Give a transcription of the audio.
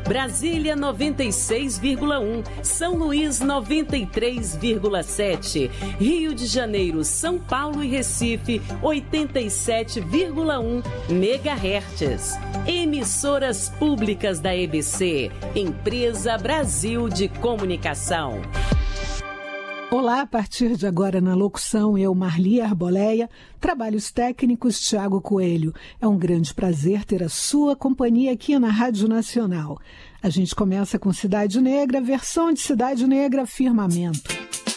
Brasília 96,1, São Luís 93,7, Rio de Janeiro, São Paulo e Recife 87,1 MHz. Emissoras públicas da EBC, Empresa Brasil de Comunicação. Olá, a partir de agora na locução, eu, Marli Arboleia, trabalhos técnicos, Tiago Coelho. É um grande prazer ter a sua companhia aqui na Rádio Nacional. A gente começa com Cidade Negra, versão de Cidade Negra, Firmamento.